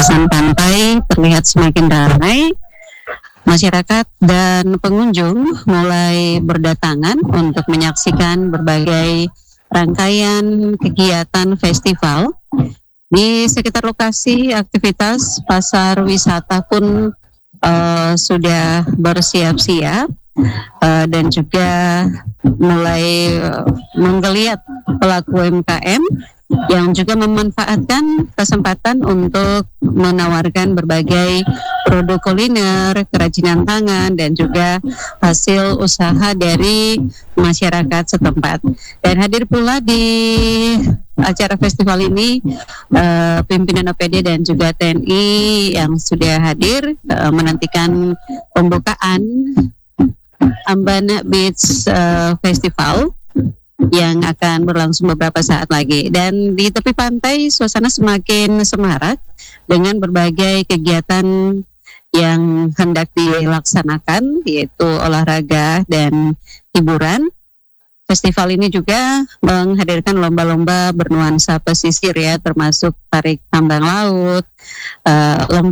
kawasan pantai terlihat semakin ramai. Masyarakat dan pengunjung mulai berdatangan untuk menyaksikan berbagai rangkaian kegiatan festival. Di sekitar lokasi aktivitas pasar wisata pun sudah bersiap-siap dan juga mulai menggeliat pelaku UMKM yang juga memanfaatkan kesempatan untuk menawarkan berbagai produk kuliner, kerajinan tangan, dan juga hasil usaha dari masyarakat setempat. Dan hadir pula di acara festival ini pimpinan OPD dan juga TNI yang sudah hadir menantikan pembukaan Ambana Beach Festival yang akan berlangsung beberapa saat lagi. Dan di tepi pantai suasana semakin semarak dengan berbagai kegiatan yang hendak dilaksanakan, yaitu olahraga dan hiburan. Festival ini juga menghadirkan lomba-lomba bernuansa pesisir ya, termasuk tarik tambang laut, lomba